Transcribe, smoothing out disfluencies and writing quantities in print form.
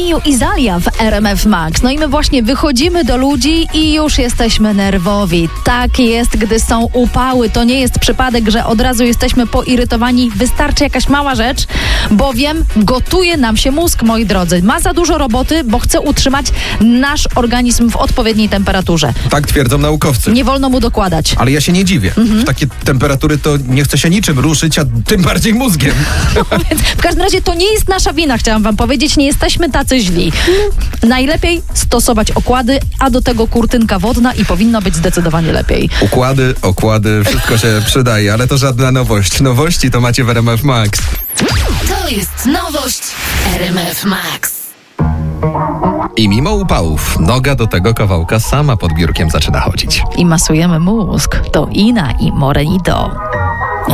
Eniu i Zalia w RMF Max. No i my właśnie wychodzimy do ludzi i już jesteśmy nerwowi. Tak jest, gdy są upały. To nie jest przypadek, że od razu jesteśmy poirytowani. Wystarczy jakaś mała rzecz, bowiem gotuje nam się mózg, moi drodzy. Ma za dużo roboty, bo chce utrzymać nasz organizm w odpowiedniej temperaturze. Tak twierdzą naukowcy. Nie wolno mu dokładać. Ale ja się nie dziwię. W takie temperatury to nie chce się niczym ruszyć, a tym bardziej mózgiem. No więc w każdym razie to nie jest nasza wina, chciałam wam powiedzieć. Nie jesteśmy tacy źli. Najlepiej stosować okłady, a do tego kurtynka wodna i powinno być zdecydowanie lepiej. Okłady, wszystko się przydaje, ale to żadna nowość. Nowości to macie w RMF Max. To jest nowość RMF Max. I mimo upałów, noga do tego kawałka sama pod biurkiem zaczyna chodzić. I masujemy mózg. To Ina i Morenido.